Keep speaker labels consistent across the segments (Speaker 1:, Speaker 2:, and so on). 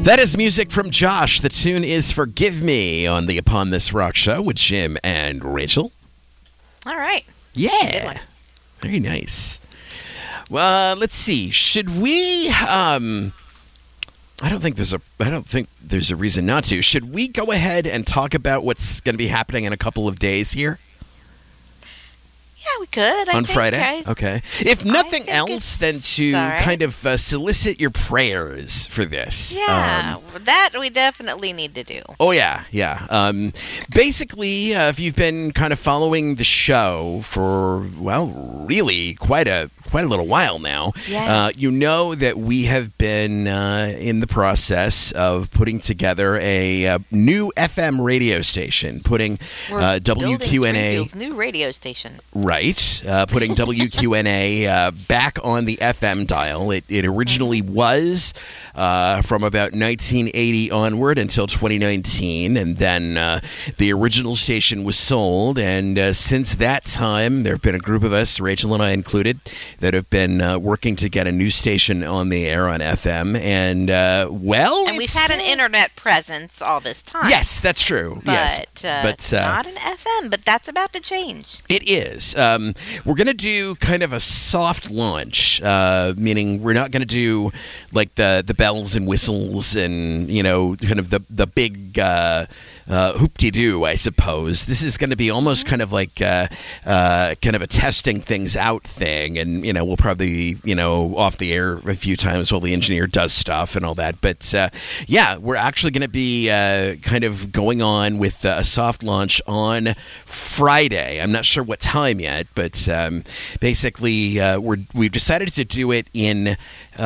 Speaker 1: That is music from Josh. The tune is Forgive Me on the Upon This Rock Show with Jim and Rachel.
Speaker 2: All right.
Speaker 1: Yeah. Very nice. Well, let's see. Should we I don't think there's a reason not to. Should we go ahead and talk about what's going to be happening in a couple of days here?
Speaker 2: Yeah, we could.
Speaker 1: On Friday? Okay. If nothing else, then to kind of solicit your prayers for this.
Speaker 2: Yeah, that we definitely need to do.
Speaker 1: Oh, yeah. Basically, if you've been kind of following the show for, well, really quite a little while now, you know that we have been in the process of putting together a new FM radio station, putting WQNA...
Speaker 2: Springfield's new radio station.
Speaker 1: Right. Putting WQNA back on the FM dial. It originally was from about 1980 onward until 2019, and then the original station was sold, and since that time, there have been a group of us, Rachel and I included, that have been working to get a new station on the air on FM, and
Speaker 2: we've had an internet presence all this time.
Speaker 1: Yes, that's true.
Speaker 2: But not an FM, but that's about to change.
Speaker 1: It is. We're going to do kind of a soft launch, meaning we're not going to do like the bells and whistles and, kind of the big hoop-de-doo, I suppose. This is going to be almost kind of like kind of a testing things out thing, and, we'll probably, off the air a few times while the engineer does stuff and all that. But, we're actually going to be kind of going on with a soft launch on Friday. I'm not sure what time yet, but basically we've decided to do it in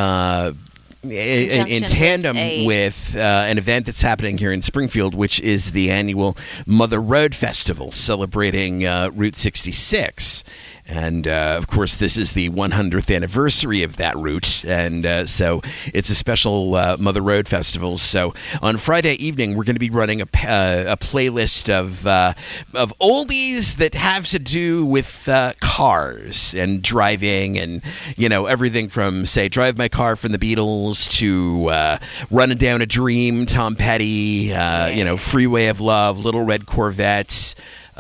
Speaker 1: tandem with an event that's happening here in Springfield, which is the annual Mother Road Festival, celebrating Route 66. And, of course, this is the 100th anniversary of that route, and so it's a special Mother Road Festival. So on Friday evening, we're going to be running a playlist of oldies that have to do with cars and driving and, everything from, say, Drive My Car from the Beatles to Running Down a Dream, Tom Petty, Freeway of Love, Little Red Corvette,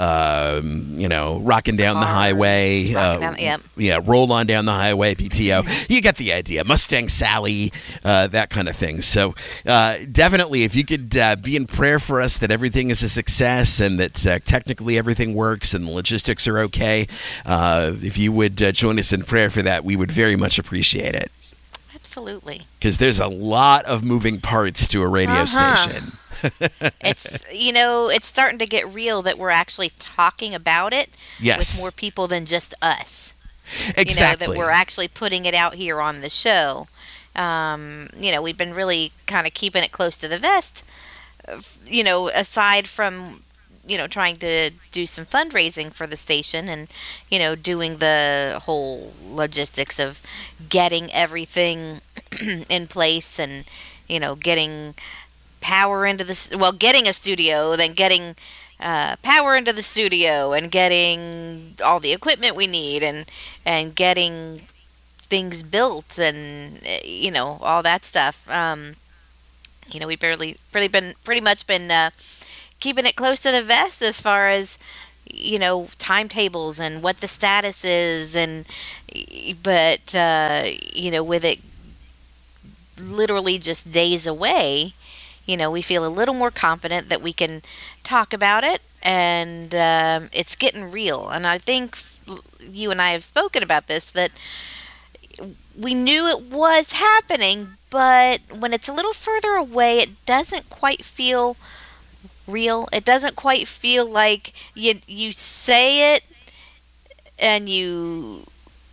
Speaker 1: Rocking Down the Highway, Roll On Down the Highway, PTO. You get the idea. Mustang Sally, that kind of thing. So definitely, if you could be in prayer for us that everything is a success and that technically everything works and the logistics are okay, if you would join us in prayer for that, we would very much appreciate it.
Speaker 2: Absolutely.
Speaker 1: Because there's a lot of moving parts to a radio station.
Speaker 2: It's it's starting to get real that we're actually talking about it with more people than just us.
Speaker 1: Exactly.
Speaker 2: That we're actually putting it out here on the show. We've been really kind of keeping it close to the vest. Aside from trying to do some fundraising for the station and doing the whole logistics of getting everything in place and getting power into getting a studio, then getting power into the studio and getting all the equipment we need and getting things built and all that stuff. We've pretty much been keeping it close to the vest as far as timetables and what the status is, but with it literally just days away, we feel a little more confident that we can talk about it, and it's getting real. And I think you and I have spoken about this, that we knew it was happening, but when it's a little further away, it doesn't quite feel real. It doesn't quite feel like you say it and you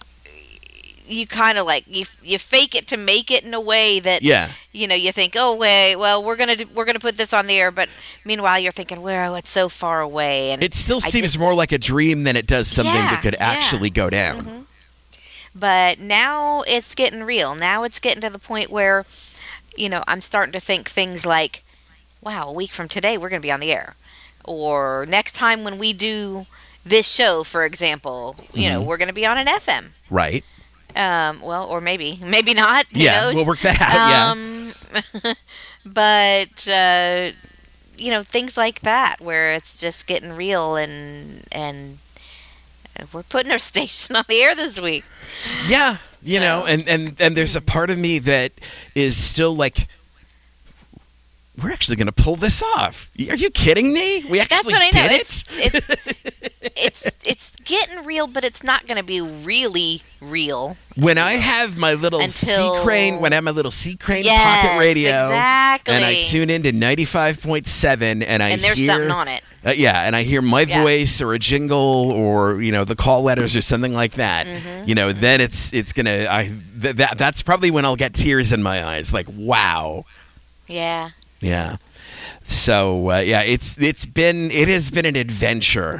Speaker 2: kind of like you fake it to make it in a way that you think, oh wait, well we're gonna put this on the air, but meanwhile you're thinking, well, it's so far away, and
Speaker 1: it still seems more like a dream than it does something that could actually go down.
Speaker 2: Mm-hmm. But now it's getting real. Now it's getting to the point where I'm starting to think things like, wow, a week from today we're gonna be on the air, or next time when we do this show, for example, we're gonna be on an FM.
Speaker 1: Right.
Speaker 2: Or maybe not.
Speaker 1: We'll work that out.
Speaker 2: But things like that where it's just getting real, and we're putting our station on the air this week.
Speaker 1: Yeah, and there's a part of me that is still like, we're actually going to pull this off. Are you kidding me? We actually did it?
Speaker 2: It's getting real, but it's not going to be really real.
Speaker 1: When I have my little C Crane pocket radio,
Speaker 2: exactly.
Speaker 1: and I tune into 95.7, and
Speaker 2: there's something on it.
Speaker 1: And I hear my voice or a jingle or the call letters or something like that.
Speaker 2: Mm-hmm.
Speaker 1: Then it's gonna. That's probably when I'll get tears in my eyes. Like, wow.
Speaker 2: Yeah.
Speaker 1: Yeah. So it has been an adventure.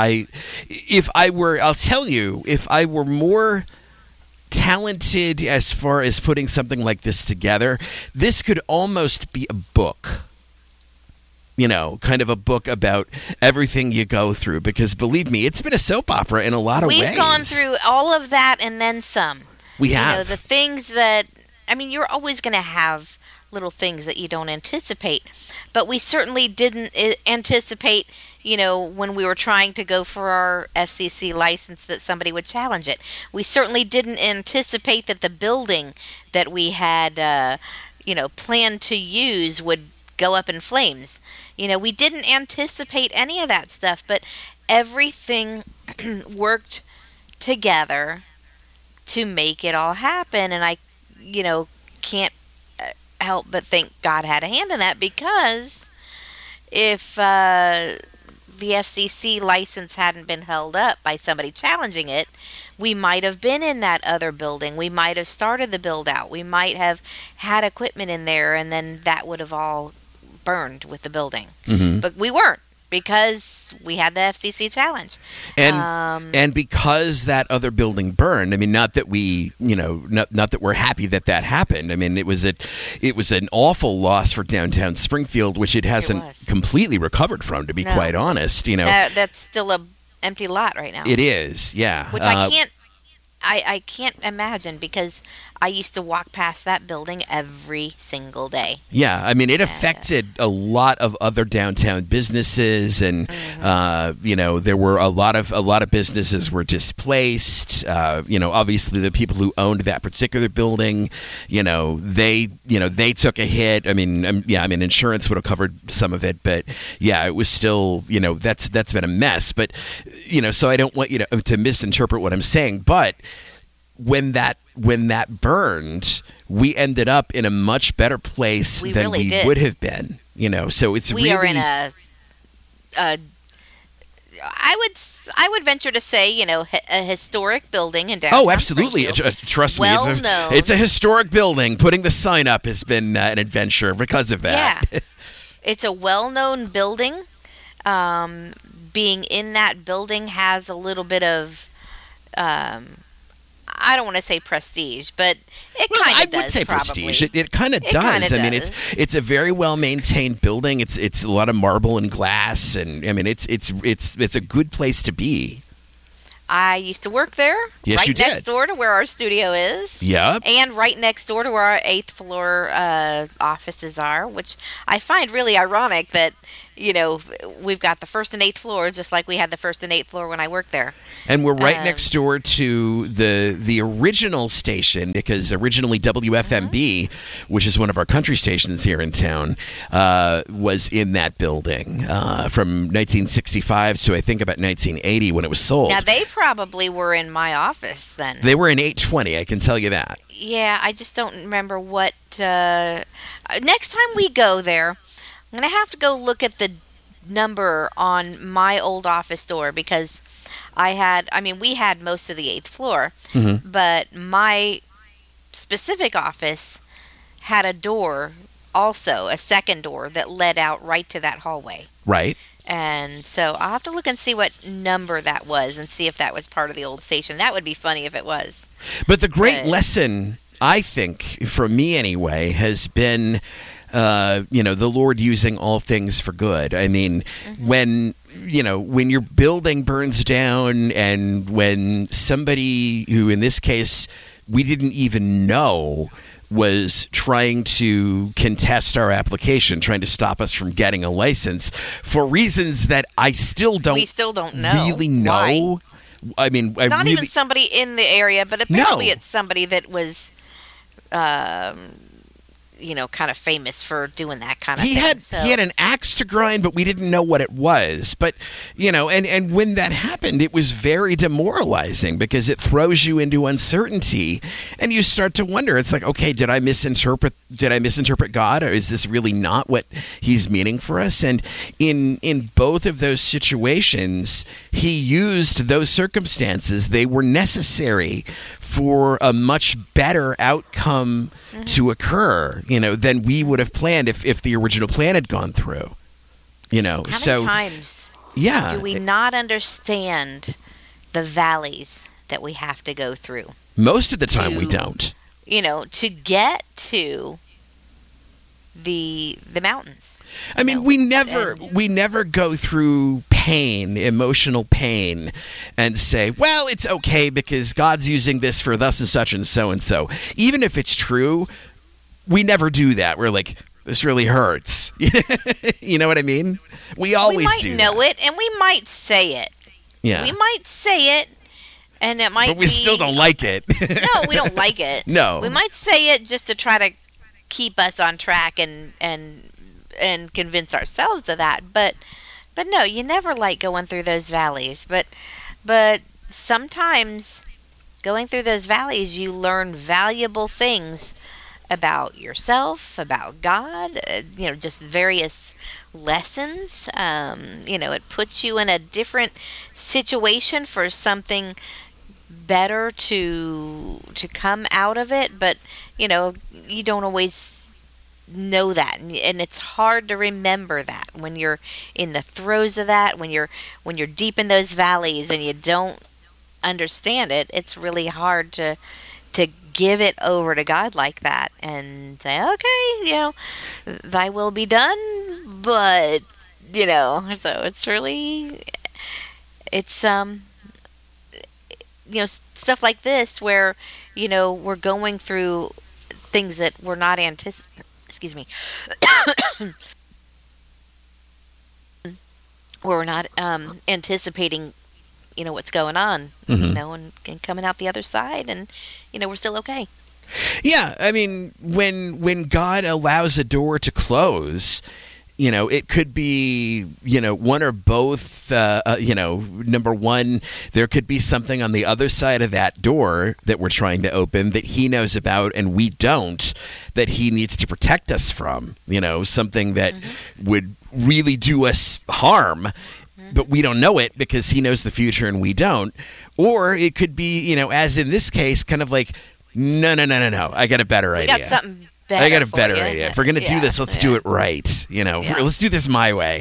Speaker 1: I'll tell you, if I were more talented as far as putting something like this together, this could almost be a book. Kind of a book about everything you go through, because believe me, it's been a soap opera in a lot of ways.
Speaker 2: We've gone through all of that and then some.
Speaker 1: We have.
Speaker 2: The things that, you're always going to have little things that you don't anticipate, but we certainly didn't anticipate, when we were trying to go for our FCC license, that somebody would challenge it. We certainly didn't anticipate that the building that we had, planned to use would go up in flames. We didn't anticipate any of that stuff, but everything worked together to make it all happen. And I, can't help but think God had a hand in that, because if the FCC license hadn't been held up by somebody challenging it, we might have been in that other building. We might have started the build out. We might have had equipment in there, and then that would have all burned with the building.
Speaker 1: Mm-hmm.
Speaker 2: But we weren't, because we had the FCC challenge.
Speaker 1: And because that other building burned, not that we, not that we're happy that happened. It was an awful loss for downtown Springfield, which it hasn't completely recovered from, to be quite honest.
Speaker 2: That's still a empty lot right now.
Speaker 1: It is, yeah.
Speaker 2: Which I can't imagine, because I used to walk past that building every single day.
Speaker 1: Yeah, it affected a lot of other downtown businesses, and there were a lot of businesses were displaced. Obviously the people who owned that particular building, they took a hit. Insurance would have covered some of it, but it was still, that's been a mess. But so I don't want you to misinterpret what I'm saying, but when that burned, we ended up in a much better place than we would have been. So it's
Speaker 2: we are in a I would venture to say, a historic building in downtown.
Speaker 1: Oh, absolutely! Trust me, it's a historic building. Putting the sign up has been an adventure because of that.
Speaker 2: Yeah, it's a well-known building. Being in that building has a little bit of. I don't want to say prestige, but it kind of does. I would say
Speaker 1: probably.
Speaker 2: Prestige.
Speaker 1: It kind of does. It's a very well maintained building. It's a lot of marble and glass, and it's a good place to be.
Speaker 2: I used to work there.
Speaker 1: Yes,
Speaker 2: right
Speaker 1: you did.
Speaker 2: Next door to where our studio is.
Speaker 1: Yep.
Speaker 2: And right next door to where our 8th floor offices are, which I find really ironic that, we've got the 1st and 8th floor, just like we had the 1st and 8th floor when I worked there.
Speaker 1: And we're right next door to the original station, because originally WFMB, which is one of our country stations here in town, was in that building from 1965 to I think about 1980 when it was sold.
Speaker 2: Now, they probably were in my office then.
Speaker 1: They were in 820, I can tell you that.
Speaker 2: Yeah, I just don't remember what... next time we go there, I'm going to have to go look at the number on my old office door, because we had most of the 8th floor,
Speaker 1: mm-hmm.
Speaker 2: but my specific office had a door also, a second door that led out right to that hallway.
Speaker 1: Right.
Speaker 2: And so I'll have to look and see what number that was and see if that was part of the old station. That would be funny if it was.
Speaker 1: But the great lesson, I think, for me anyway, has been, the Lord using all things for good.
Speaker 2: Mm-hmm.
Speaker 1: When your building burns down, and when somebody who, in this case, we didn't even know, was trying to contest our application, trying to stop us from getting a license for reasons that I still don't.
Speaker 2: We still don't know.
Speaker 1: Really know.
Speaker 2: Why.
Speaker 1: I mean,
Speaker 2: not even somebody in the area, but apparently
Speaker 1: No.
Speaker 2: it's somebody that was, kind of famous for doing that kind of
Speaker 1: He
Speaker 2: thing.
Speaker 1: had an axe to grind, but we didn't know what it was. But and when that happened, it was very demoralizing because it throws you into uncertainty, and you start to wonder. It's like, okay, did I misinterpret God, or is this really not what He's meaning for us? And in both of those situations, He used those circumstances. They were necessary for a much better outcome to occur, than we would have planned if the original plan had gone through.
Speaker 2: How many times do we not understand the valleys that we have to go through?
Speaker 1: Most of the time we don't.
Speaker 2: To get to the mountains.
Speaker 1: I mean, we never go through pain, emotional pain, and say, well, it's okay because God's using this for thus and such and so and so. Even if it's true, we never do that. We're like, this really hurts. You know what I mean? We always do.
Speaker 2: We might know it, and we might say it.
Speaker 1: Yeah.
Speaker 2: We might say it, and it might.
Speaker 1: But we still don't like it.
Speaker 2: No, we don't like it.
Speaker 1: No.
Speaker 2: We might say it just to try to keep us on track and convince ourselves of that. But no, you never like going through those valleys. But sometimes going through those valleys, you learn valuable things about yourself, about God, just various lessons. It puts you in a different situation for something better to come out of it, but you don't always know that, and it's hard to remember that when you're in the throes of that, when you're deep in those valleys and you don't understand it. It's really hard to give it over to God like that and say, okay, thy will be done. But, so it's really, it's, stuff like this where, we're going through things that we're not where we're not anticipating, what's going on, and coming out the other side, and, we're still okay.
Speaker 1: Yeah, I mean, when God allows a door to close, it could be, one or both, number one, there could be something on the other side of that door that we're trying to open that He knows about and we don't, that He needs to protect us from, something that would really do us harm. But we don't know it because He knows the future and we don't. Or it could be, as in this case, kind of like, no. I got a better idea.
Speaker 2: I got something better.
Speaker 1: I got a better idea. If we're going to do this, let's do it right. Let's do this my way.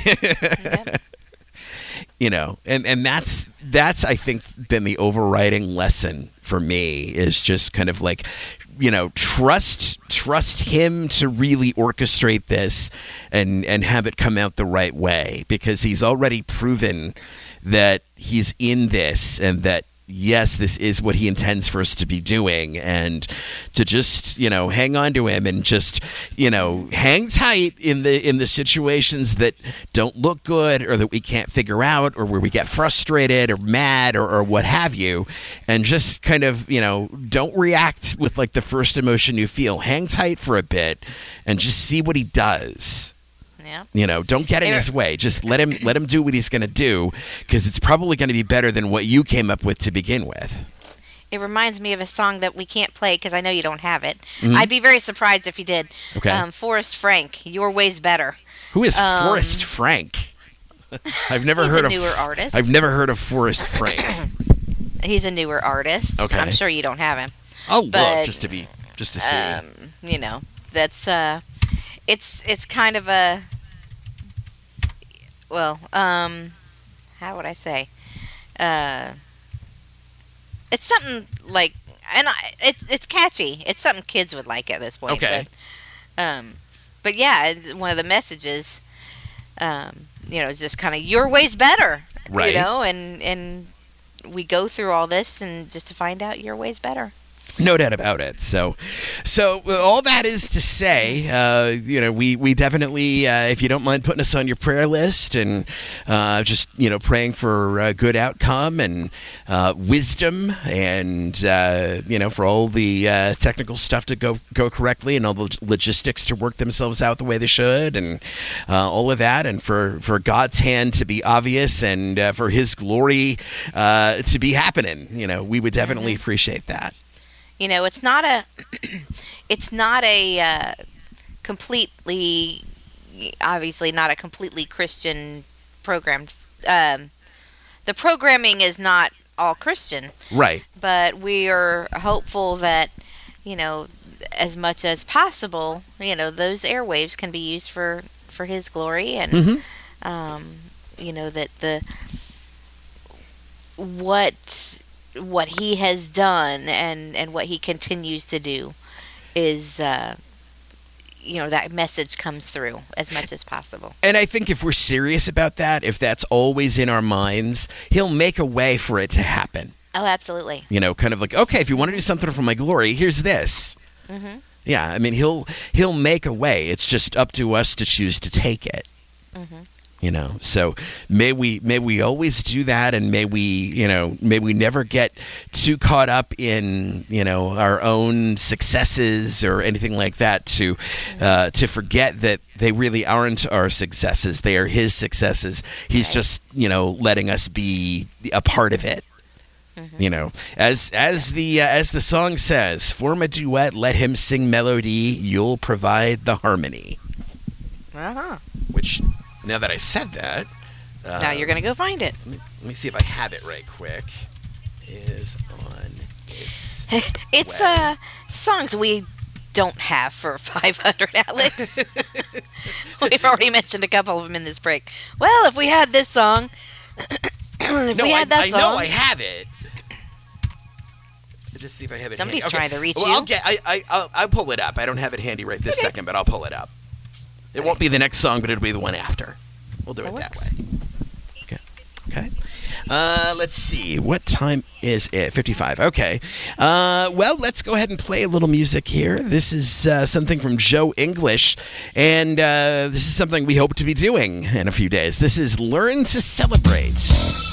Speaker 1: And that's I think been the overriding lesson for me is just kind of like, trust Him to really orchestrate this and have it come out the right way, because He's already proven that He's in this and that, yes, this is what He intends for us to be doing, and to just, hang on to Him and just, hang tight in the situations that don't look good or that we can't figure out or where we get frustrated or mad or what have you, and just kind of, don't react with like the first emotion you feel. Hang tight for a bit and just see what He does.
Speaker 2: Yeah.
Speaker 1: Don't get in His way. Just let him do what He's going to do, because it's probably going to be better than what you came up with to begin with.
Speaker 2: It reminds me of a song that we can't play because I know you don't have it. I'd be very surprised if you did.
Speaker 1: Okay.
Speaker 2: Forrest Frank, Your Way's Better.
Speaker 1: Who is Forrest Frank? I've never heard of.
Speaker 2: He's a newer artist.
Speaker 1: I've never heard of Forrest Frank.
Speaker 2: He's a newer artist.
Speaker 1: Okay.
Speaker 2: I'm sure you don't have him.
Speaker 1: I'll look just to see.
Speaker 2: That's it's kind of a. Well, how would I say? It's something like, it's catchy. It's something kids would like at this point.
Speaker 1: Okay.
Speaker 2: But yeah, one of the messages, is just kind of your way's better,
Speaker 1: right?
Speaker 2: And we go through all this and just to find out your way's better.
Speaker 1: No doubt about it. So all that is to say, we definitely, if you don't mind putting us on your prayer list and just praying for a good outcome and wisdom and for all the technical stuff to go correctly and all the logistics to work themselves out the way they should and all of that, and for God's hand to be obvious and for His glory to be happening, we would definitely appreciate that.
Speaker 2: It's not a completely, obviously not a completely Christian program. The programming is not all Christian.
Speaker 1: Right.
Speaker 2: But we are hopeful that, as much as possible, those airwaves can be used for His glory and, that what He has done and what He continues to do is, that message comes through as much as possible.
Speaker 1: And I think if we're serious about that, if that's always in our minds, He'll make a way for it to happen.
Speaker 2: Oh, absolutely.
Speaker 1: Kind of like, okay, if you want to do something for my glory, here's this. Mm-hmm. Yeah, I mean, He'll make a way. It's just up to us to choose to take it. Mm-hmm. So may we always do that, and may we never get too caught up in our own successes or anything like that to forget that they really aren't our successes. They are His successes. He's just letting us be a part of it. Mm-hmm. As the song says, form a duet, let Him sing melody, you'll provide the harmony.
Speaker 2: Uh-huh.
Speaker 1: Which, now that I said that,
Speaker 2: now you're gonna go find it.
Speaker 1: Let me see if I have it right quick. Is on
Speaker 2: it's songs we don't have for 500, Alex. We've already mentioned a couple of them in this break. Well, if we had this song,
Speaker 1: I know I have it. Just see if I have it.
Speaker 2: Somebody's
Speaker 1: handy.
Speaker 2: trying to reach
Speaker 1: you.
Speaker 2: I'll
Speaker 1: pull it up. I don't have it handy right this second, but I'll pull it up. It won't be the next song, but it'll be the one after. We'll do it that way. Okay. Let's see. What time is it? 55. Okay. Well, let's go ahead and play a little music here. This is something from Joe English, and this is something we hope to be doing in a few days. This is Learn to Celebrate.